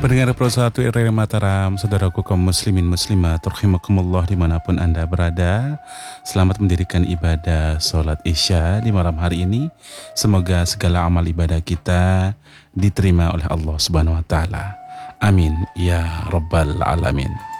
Pendengar Pro 1 RRI Mataram, saudaraku kaum muslimin muslimat, rahimakumullah dimanapun Anda berada. Selamat mendirikan ibadah sholat Isya di malam hari ini. Semoga segala amal ibadah kita diterima oleh Allah Subhanahu wa Ta'ala. Amin ya Rabbal Alamin.